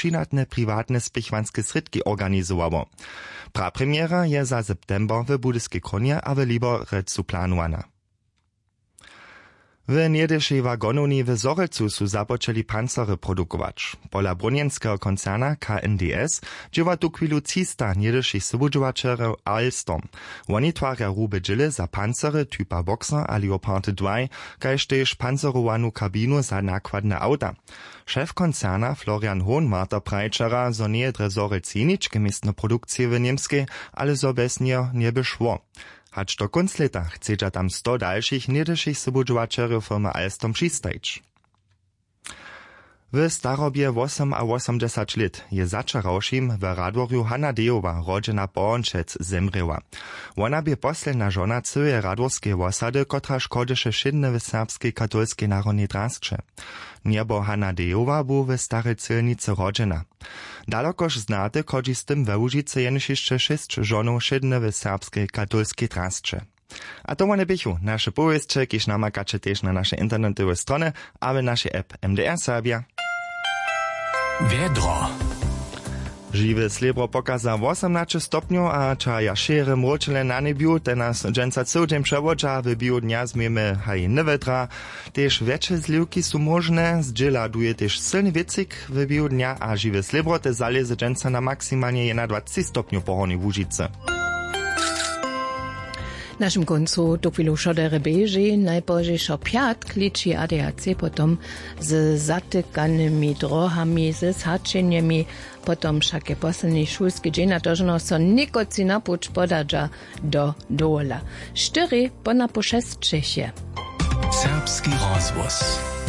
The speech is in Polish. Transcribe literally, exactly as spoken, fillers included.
přinadne prywatne spichwanske srydki organizowało. Prapremiera je za september w Budyskiej Kronie, a w Liberecu planowana. W niedyszej wagonowni w Zorelcu su zapoczęli pancery produkować. Pola brunienskiego koncerna K N D S dziewa tu chwilu trzysta niedyszych subudżowaczerów Alstom. Oni twarja rube dżile za pancery typa Boxer a Leopard dwa, kaž tež pancerowanu kabinu za nakładne auta. Szef koncerna Florian Hohenwarter prajčera, zo nie dre Zorelci ničke miestne produkcje w niemskiej, ale zo bez nie nie by szło. Hacz do konc leta chcedža tam sto dalších niedyších subudžovačerov firmy Alstom přistajč. W starobie osem a osemdesać lat je začarawšim w Radworju Hanna Dejowa, rodzena Bornčec, zemrěła. Ona by posledna żona całej radworskiej osady, kotra škodeše všedne w serbskiej katolskiej narodnej drasce. Niebo Hanna Dejowa był w starej Cylnicy rodzena. Dalokoż znate, kodzi z tym we Łužice jenož jeszcze sześć żonów všedne w serbskiej katolskiej drasce. A to one bychu nasze powieście, kiż namakacie też na nasze internetowe strony, a w naszej app M D R Serbia. Wiedro. Žiwe slebro pokaza osemnaście stopniów, a czaja šere mročele na nebiu, te nas dżęca całdzień przewodza, w biu dnia zmiemy hajne wetra. Też większe zliwki są możne, zdziela duje też silny wiecik w biu dnia, a žiwe slebro te zaleze dżęca na maksymalnie dwadzieścia stopniów pohornej Łužice. W naszym końcu do chwilu szodere beży, najpozdziej piat kliczy A D A C, potom z zatykanymi drohami, z zhaczeniami, potom wszakie poslední šulskie dzień, tożno so nikoci napuć podadża do dola. Cztery pona po šest Čechie. Serbski rozvoz.